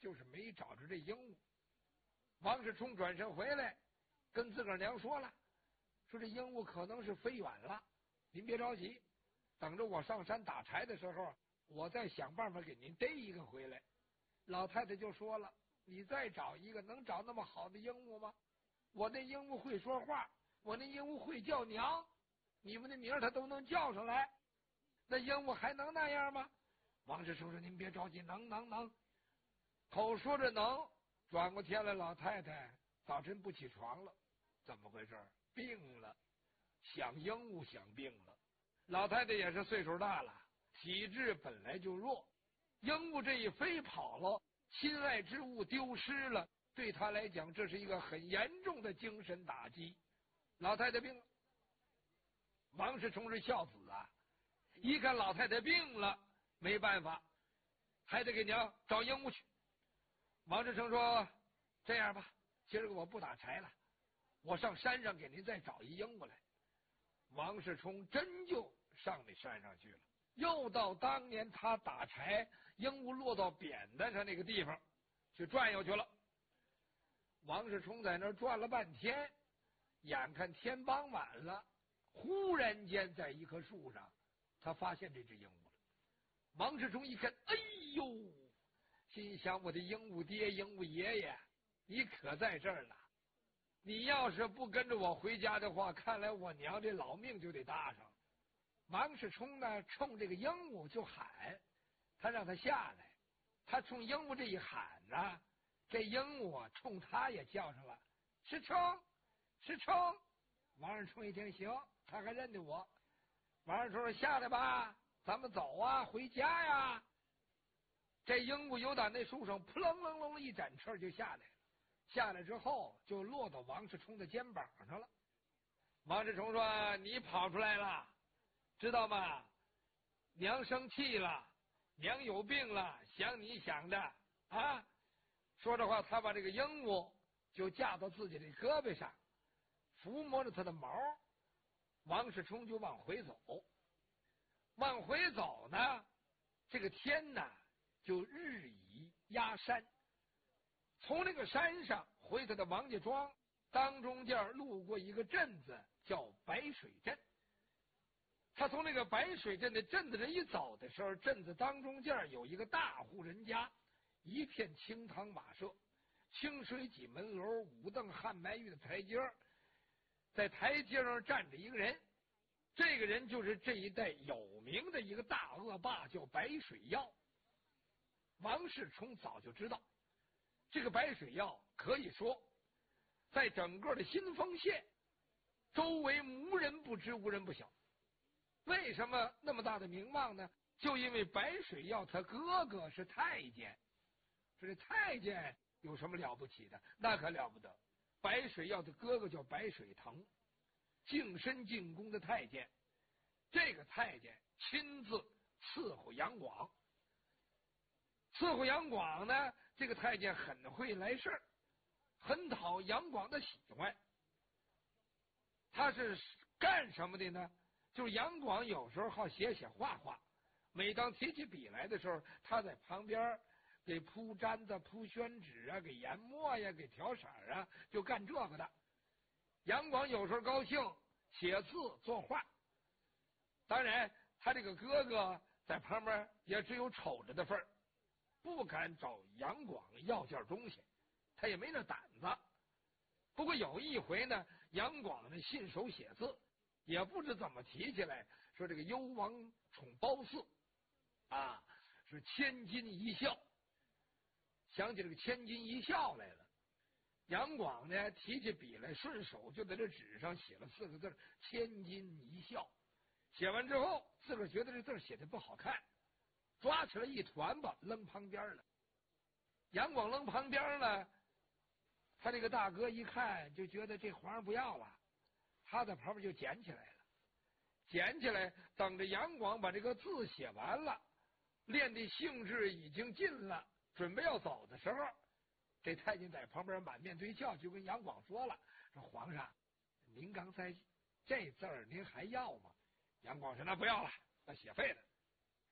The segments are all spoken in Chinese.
就是没找着这鹦鹉。王世充转身回来，跟自个儿娘说了，说这鹦鹉可能是飞远了，您别着急，等着我上山打柴的时候，我再想办法给您逮一个回来。老太太就说了，你再找一个，能找那么好的鹦鹉吗？我那鹦鹉会说话，我那鹦鹉会叫娘，你们的名儿它都能叫上来，那鹦鹉还能那样吗？王世充说，您别着急，能。口说着能，转过天来，老太太早晨不起床了，怎么回事？病了，想鹦鹉想病了。老太太也是岁数大了，体质本来就弱，鹦鹉这一飞跑了，心爱之物丢失了，对她来讲这是一个很严重的精神打击。老太太病了，王世充是孝子啊，一看老太太病了，没办法，还得给娘找鹦鹉去。王世充说，这样吧，今儿个我不打柴了，我上山上给您再找一鹦鹉来。王世充真就上那山上去了，又到当年他打柴鹦鹉落到扁担上那个地方去转悠去了。王世充在那儿转了半天，眼看天傍晚了，忽然间在一棵树上他发现这只鹦鹉了。王世充一看，哎呦，心想，我的鹦鹉爹鹦鹉爷爷，你可在这儿呢，你要是不跟着我回家的话，看来我娘这老命就得搭上。王世充呢，冲这个鹦鹉就喊，他让他下来。他冲鹦鹉这一喊呢，这鹦鹉啊冲他也叫上了，世充，世充。王世充一听，行，他还认得我。王世充说，下来吧，咱们走啊，回家呀。这鹦鹉由打那树上扑棱棱棱一展翅就下来了，下来之后就落到王世充的肩膀上了。王世充说，你跑出来了，知道吗？娘生气了，娘有病了，想你想的啊。说这话，他把这个鹦鹉就架到自己的胳膊上，抚摸着他的毛。王世充就往回走，往回走呢，这个天呢就日以压山，从那个山上回他的王家庄，当中间路过一个镇子叫白水镇。他从那个白水镇的镇子上一走的时候，镇子当中间有一个大户人家，一片清堂马舍，清水几门楼，五凳汉白玉的台阶，在台阶上站着一个人，这个人就是这一带有名的一个大恶霸，叫白水耀。王世充早就知道，这个白水耀可以说在整个的新丰县周围无人不知，无人不晓。为什么那么大的名望呢？就因为白水耀他哥哥是太监。说这太监有什么了不起的？那可了不得。白水耀的哥哥叫白水腾，净身净宫的太监。这个太监亲自伺候杨广，伺候杨广呢，这个太监很会来事儿，很讨杨广的喜欢。他是干什么的呢？就是杨广有时候好写画画，每当提起笔来的时候，他在旁边给铺毡子、铺宣纸啊，给研墨呀，给调色啊，就干这个的。杨广有时候高兴写字作画，当然他这个哥哥在旁边也只有瞅着的份儿，不敢找杨广要件东西，他也没那胆子。不过有一回呢，杨广呢信手写字，也不知怎么提起来，说这个幽王宠褒姒啊，是千金一笑，想起这个千金一笑来了。杨广呢提起笔来，顺手就在这纸上写了4个字，千金一笑。写完之后，自个儿觉得这字写的不好看，抓起来一团吧，扔旁边了。杨广扔旁边了，他这个大哥一看就觉得这皇上不要了，他在旁边就捡起来了。捡起来，等着杨广把这个字写完了，练的兴致已经尽了，准备要走的时候，这太监在旁边满面堆笑，就跟杨广说了，说皇上，您刚才这字儿您还要吗？杨广说，那不要了，那写废了。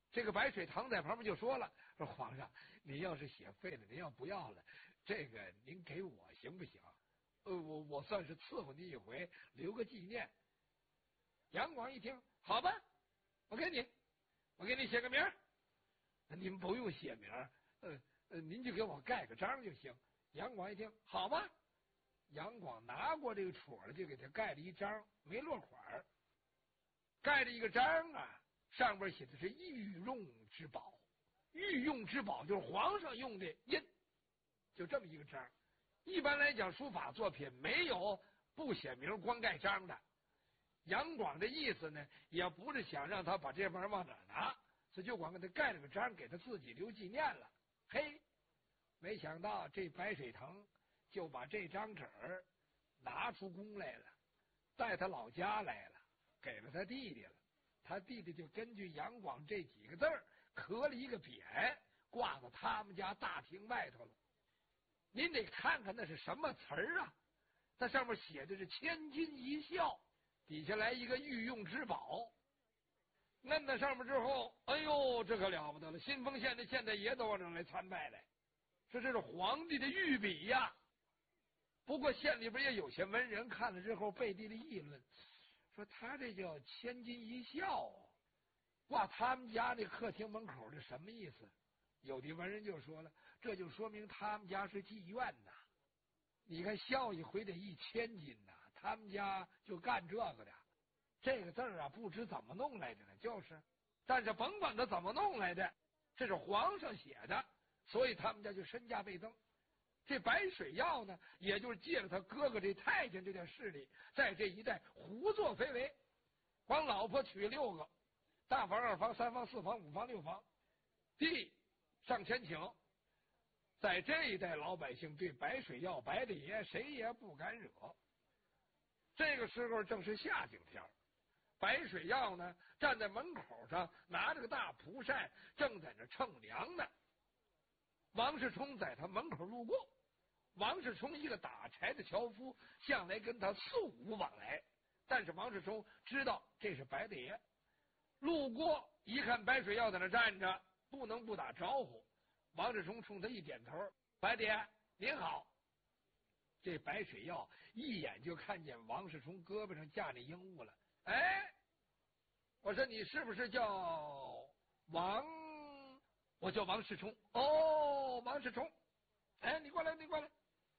这个白水堂在旁边就说了：“说皇上，您要是血废了，您要不要了，这个您给我行不行？我算是伺候你一回，留个纪念。”杨广一听，好吧，我给你写个名儿。您不用写名儿，您就给我盖个章就行。杨广一听，好吧。杨广拿过这个戳了，就给他盖了一章，没落款儿，盖了一个章啊，上边写的是御用之宝。御用之宝就是皇上用的印，就这么一个章。一般来讲，书法作品没有不写名光盖章的。杨广的意思呢，也不是想让他把这玩意儿往哪儿拿，所以就光给他盖了个章，给他自己留纪念了。嘿，没想到这白水腾就把这张纸儿拿出宫来了，带他老家来了，给了他弟弟了。他弟弟就根据杨广这几个字儿刻了一个匾，挂到他们家大厅外头了。您得看看那是什么词儿啊？它上面写的是千金一笑，底下来一个御用之宝。摁在上面之后，哎呦，这可了不得了！新丰县的县太爷都往这来参拜来，说这是皇帝的御笔呀。不过县里边也有些文人看了之后背地里议论，说他这叫千金一笑啊，挂他们家那客厅门口的什么意思？有的文人就说了，这就说明他们家是妓院呐。你看笑一回得1000金呐，他们家就干这个的。这个字啊，不知怎么弄来的呢，就是，但是甭管他怎么弄来的，这是皇上写的，所以他们家就身价倍增。这白水耀呢，也就是借了他哥哥这太监这点势力，在这一带胡作非为，光老婆娶6个，大房、2房、3房、4房、5房、6房，地上千顷。在这一代老百姓对白水耀、白大爷谁也不敢惹。这个时候正是夏景天，白水耀呢站在门口上，拿着个大蒲扇，正在那乘凉呢。王世充在他门口路过，王世充一个打柴的樵夫，向来跟他素无往来，但是王世充知道这是白大爷，路过一看白水耀在那站着，不能不打招呼。王世充冲他一点头，白大爷您好。这白水耀一眼就看见王世充胳膊上架那鹦鹉了。哎，我说你是不是叫王？我叫王世充。哦，王世充，哎，你过来，你过来。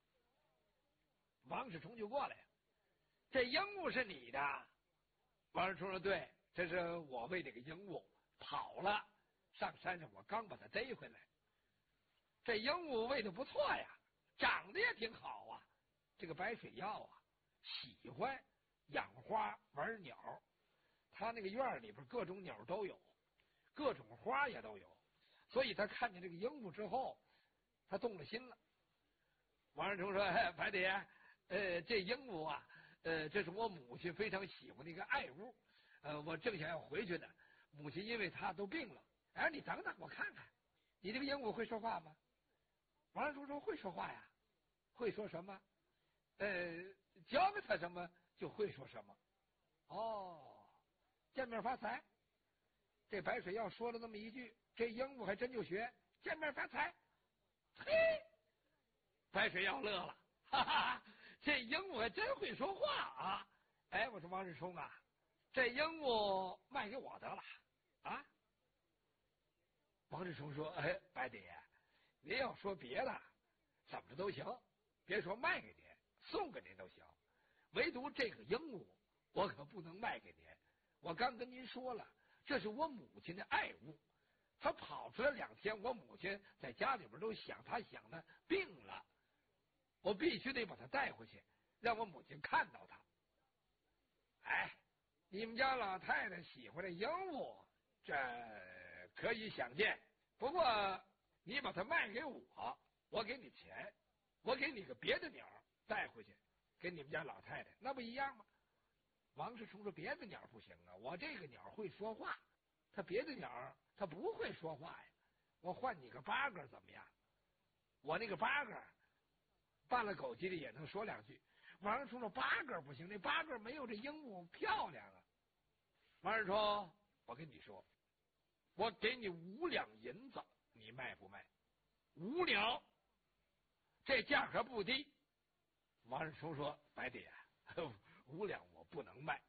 王世充就过来。这鹦鹉是你的？王世充说对，这是我喂这个鹦鹉跑了，上山上我刚把它逮回来。这鹦鹉喂的不错呀，长得也挺好啊。这个白水耀啊，喜欢养花玩鸟，他那个院里边各种鸟都有，各种花也都有，所以他看见这个鹦鹉之后，他动了心了。王世充说：“哎，白大爷，这鹦鹉啊，这是我母亲非常喜欢的一个爱物，我正想要回去呢，母亲因为她都病了。哎，你等等，我看看，你这个鹦鹉会说话吗？”王世充说：“会说话呀，会说什么？教给他什么就会说什么。哦，见面发财。这白水耀说了那么一句，这鹦鹉还真就学见面发财。嘿，白水耀乐了，哈哈，这鹦鹉还真会说话啊！哎，我说王世充啊，这鹦鹉卖给我得了啊。王世充说：“哎，白大爷，您要说别的，怎么着都行，别说卖给您。送给您都行，唯独这个鹦鹉我可不能卖给您。我刚跟您说了，这是我母亲的爱物，她跑出来2天，我母亲在家里边都想她想的病了，我必须得把她带回去，让我母亲看到她。哎，你们家老太太喜欢这鹦鹉，这可以想见。不过你把它卖给我，我给你钱，我给你个别的鸟带回去给你们家老太太，那不一样吗？”王世充说：“别的鸟不行啊，我这个鸟会说话，他别的鸟他不会说话呀。我换你个八哥怎么样？我那个八哥扮了狗急的也能说2句。”王世充说：“八哥不行，那八哥没有这鹦鹉漂亮啊。”王世充，我跟你说， 我给你5两银子，你卖不卖？5两，这价可不低。王世充说：“白爹，5两我不能卖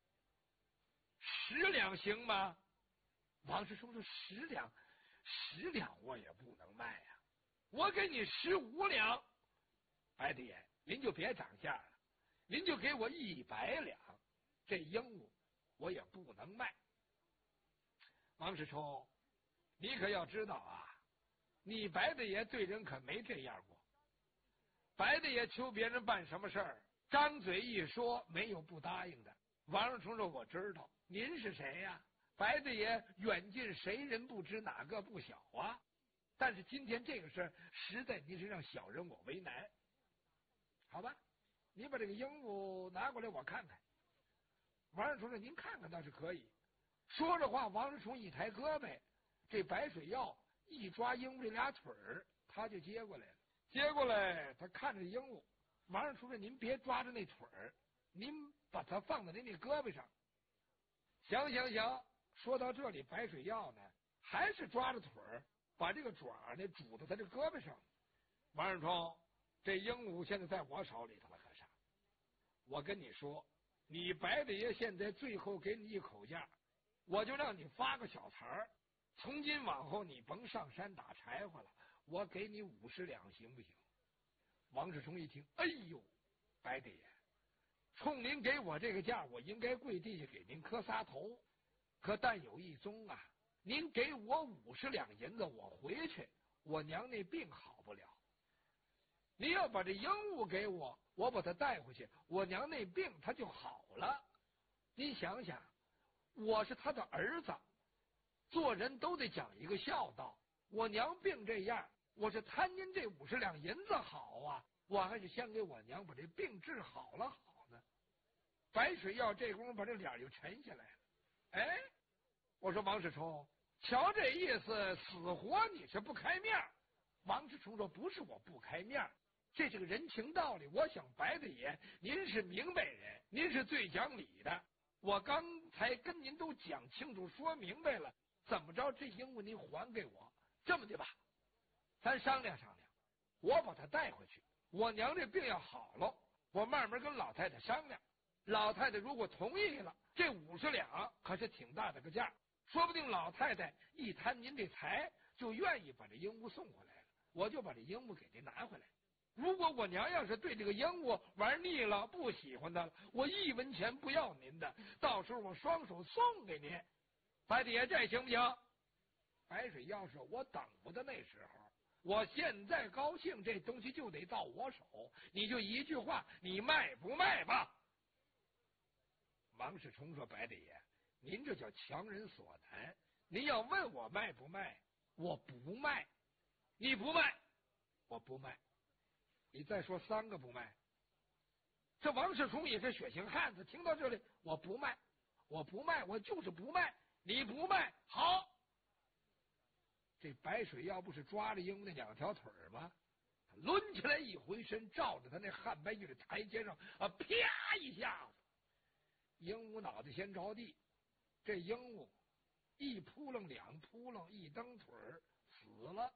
，10两行吗？”王世充说：“10两我也不能卖呀，我给你15两。白爹，您就别涨价了，您就给我100两，这鹦鹉我也不能卖。”王世充，你可要知道啊，你白大爷对人可没这样过。白大爷求别人办什么事儿，张嘴一说没有不答应的。王世充说：“我知道，您是谁呀？白大爷远近谁人不知，哪个不晓啊？但是今天这个事儿，实在您是让小人我为难。好吧，你把这个鹦鹉拿过来我看看。”王世充说：“您看看倒是可以。”说着话，王世充一抬胳膊，这白水药一抓鹦鹉这俩腿儿，他就接过来了。接过来，他看着鹦鹉。王世充说：“您别抓着那腿儿，您把它放在您那胳膊上。”行。说到这里，白水药呢还是抓着腿儿，把这个爪呢拄到他这胳膊上。王世充，这鹦鹉现在在我手里头了，可是。我跟你说，你白大爷现在最后给你一口价，我就让你发个小财儿。从今往后你甭上山打柴火了，我给你50两，行不行？王世充一听，哎呦，白大爷，冲您给我这个价，我应该跪地下给您磕仨头。可但有一宗啊，您给我50两银子，我回去，我娘那病好不了。您要把这鹦鹉给我，我把它带回去，我娘那病它就好了。您想想，我是他的儿子，做人都得讲一个孝道。我娘病这样，我是贪您这50两银子好啊，我还是先给我娘把这病治好了好呢。白水药这功夫把这脸就沉下来了。哎，我说王世充，瞧这意思，死活你是不开面。王世充说：“不是我不开面，这是个人情道理。我想白大爷，您是明白人，您是最讲理的。我刚才跟您都讲清楚说明白了，怎么着这鹦鹉您还给我？这么的吧，咱商量商量，我把它带回去，我娘这病要好了，我慢慢跟老太太商量。老太太如果同意了，这50两可是挺大的个价，说不定老太太一贪您这财，就愿意把这鹦鹉送回来了，我就把这鹦鹉给您拿回来。如果我娘要是对这个鹦鹉玩腻了，不喜欢它了，我1文钱不要您的，到时候我双手送给您。白大爷，这行不行？白水要是我等不到那时候，我现在高兴，这东西就得到我手，你就一句话，你卖不卖吧？王世充说：“白大爷，您这叫强人所难。您要问我卖不卖，我不卖。你不卖，我不卖。你再说3个不卖。”这王世充也是血性汉子，听到这里，我不卖，我不卖，我就是不卖。你不卖，好。这白水要不是抓着鹦鹉那2条腿吗？他抡起来一回身，照着他那汉白玉的台阶上啊，啪一下子。鹦鹉脑袋先着地，这鹦鹉一扑棱2扑棱，一蹬腿死了。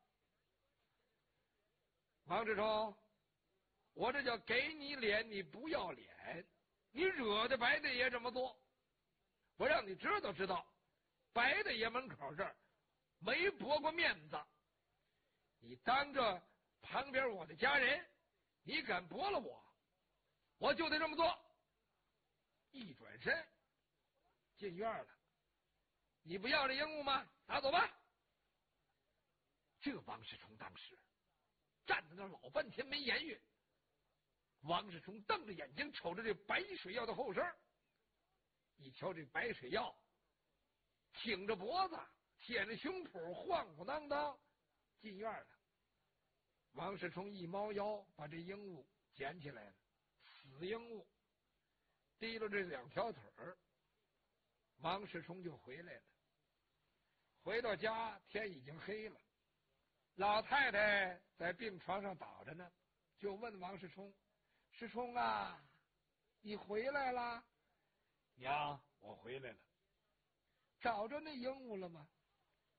王世充，我这叫给你脸你不要脸，你惹得白大爷这么做，我让你知道，白大爷门口这儿没驳过面子。你当着旁边我的家人，你敢驳了我，我就得这么做。一转身进院了。你不要这鹦鹉吗？拿走吧。这王世充当时站在那老半天没言语。王世充瞪着眼睛瞅着这白水药的后身，一瞧这白水药挺着脖子，舔着胸脯，晃晃荡荡进院了。王世充一猫腰，把这鹦鹉捡起来了，死鹦鹉提了这2条腿儿。王世充就回来了。回到家，天已经黑了，老太太在病床上倒着呢，就问王世充：“世充啊，你回来了？”“娘，我回来了。”“找着那鹦鹉了吗？”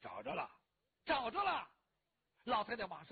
找着了，找着了！老太太马上